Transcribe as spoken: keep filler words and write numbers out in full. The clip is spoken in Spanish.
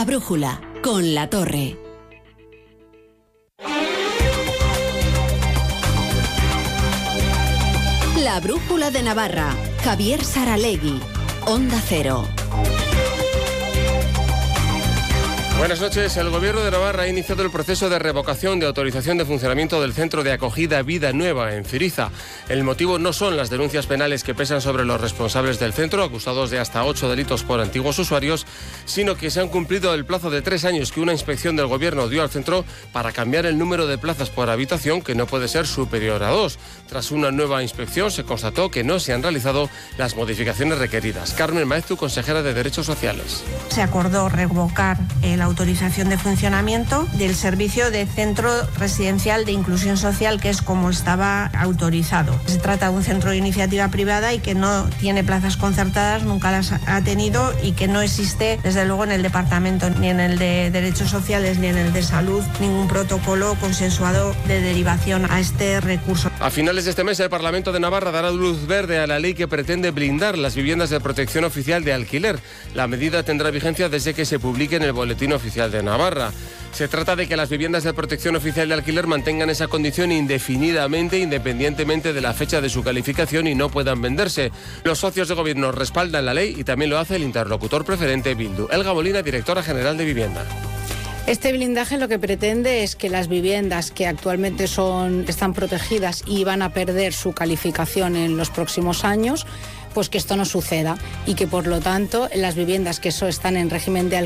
La brújula, con La Torre. La brújula de Navarra, Javier Saralegui, Onda Cero. Buenas noches. El Gobierno de Navarra ha iniciado el proceso de revocación de autorización de funcionamiento del Centro de Acogida Vida Nueva en Ciriza. El motivo no son las denuncias penales que pesan sobre los responsables del centro, acusados de hasta ocho delitos por antiguos usuarios, sino que se han cumplido el plazo de tres años que una inspección del Gobierno dio al centro para cambiar el número de plazas por habitación, que no puede ser superior a dos. Tras una nueva inspección se constató que no se han realizado las modificaciones requeridas. Carmen Maeztu, consejera de Derechos Sociales. Se acordó revocar el autorización de funcionamiento del servicio de centro residencial de inclusión social, que es como estaba autorizado. Se trata de un centro de iniciativa privada y que no tiene plazas concertadas, nunca las ha tenido, y que no existe, desde luego, en el departamento, ni en el de Derechos Sociales ni en el de Salud, ningún protocolo consensuado de derivación a este recurso. A finales de este mes, el Parlamento de Navarra dará luz verde a la ley que pretende blindar las viviendas de protección oficial de alquiler. La medida tendrá vigencia desde que se publique en el Boletín Oficial de Navarra. Se trata de que las viviendas de protección oficial de alquiler mantengan esa condición indefinidamente, independientemente de la fecha de su calificación, y no puedan venderse. Los socios de gobierno respaldan la ley y también lo hace el interlocutor preferente Bildu. Elga Molina, directora general de Vivienda. Este blindaje lo que pretende es que las viviendas que actualmente son, están protegidas y van a perder su calificación en los próximos años, pues que esto no suceda, y que por lo tanto las viviendas que eso están en régimen de